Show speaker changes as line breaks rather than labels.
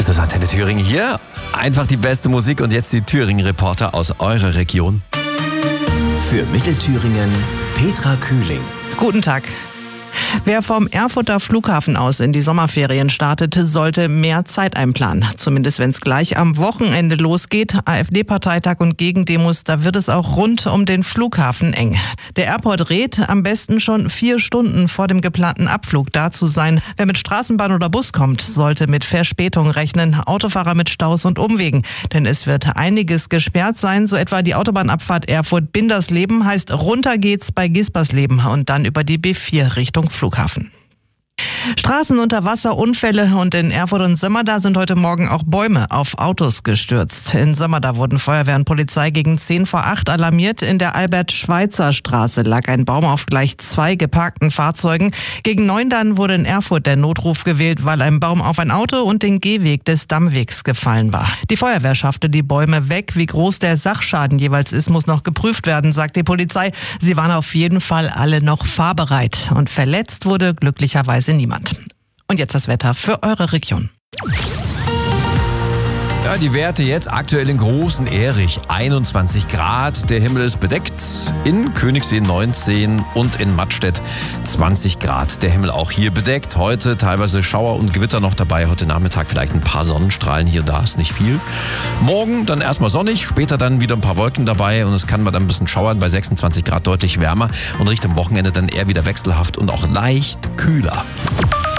Das ist Antenne Thüringen hier. Einfach die beste Musik und jetzt die Thüringen-Reporter aus eurer Region.
Für Mittelthüringen Petra Kühling.
Guten Tag. Wer vom Erfurter Flughafen aus in die Sommerferien startet, sollte mehr Zeit einplanen. Zumindest wenn es gleich am Wochenende losgeht. AfD-Parteitag und Gegendemos, da wird es auch rund um den Flughafen eng. Der Airport rät, am besten schon 4 Stunden vor dem geplanten Abflug da zu sein. Wer mit Straßenbahn oder Bus kommt, sollte mit Verspätung rechnen. Autofahrer mit Staus und Umwegen. Denn es wird einiges gesperrt sein, so etwa die Autobahnabfahrt Erfurt-Bindersleben heißt runter geht's bei Gispersleben und dann über die B4 Richtung Flughafen. Straßen unter Wasser, Unfälle und in Erfurt und Sömmerda sind heute Morgen auch Bäume auf Autos gestürzt. In Sömmerda wurden Feuerwehr und Polizei gegen 10 vor 8 alarmiert. In der Albert-Schweitzer-Straße lag ein Baum auf gleich 2 geparkten Fahrzeugen. Gegen 9 dann wurde in Erfurt der Notruf gewählt, weil ein Baum auf ein Auto und den Gehweg des Dammwegs gefallen war. Die Feuerwehr schaffte die Bäume weg. Wie groß der Sachschaden jeweils ist, muss noch geprüft werden, sagt die Polizei. Sie waren auf jeden Fall alle noch fahrbereit. Und verletzt wurde glücklicherweise niemand. Und jetzt das Wetter für eure Region.
Ja, die Werte jetzt aktuell in Großen Erich 21 Grad. Der Himmel ist bedeckt. In Königssee 19 und in Mattstedt 20 Grad. Der Himmel auch hier bedeckt. Heute teilweise Schauer und Gewitter noch dabei. Heute Nachmittag vielleicht ein paar Sonnenstrahlen. Hier und da ist nicht viel. Morgen dann erstmal sonnig. Später dann wieder ein paar Wolken dabei. Und es kann mal dann ein bisschen schauern. Bei 26 Grad deutlich wärmer. Und Richtung Wochenende dann eher wieder wechselhaft und auch leicht kühler.